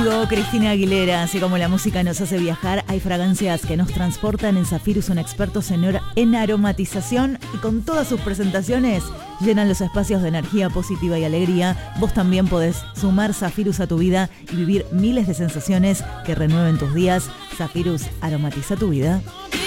Cristina Aguilera, así como la música nos hace viajar, hay fragancias que nos transportan. En Zafirus son expertos en aromatización y con todas sus presentaciones llenan los espacios de energía positiva y alegría. Vos también podés sumar Zafirus a tu vida y vivir miles de sensaciones que renueven tus días. Zafirus aromatiza tu vida.